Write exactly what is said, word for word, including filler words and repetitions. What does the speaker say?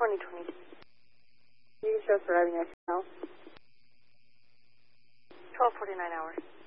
twenty twenty. You can show us arriving at now. twelve forty-nine hours.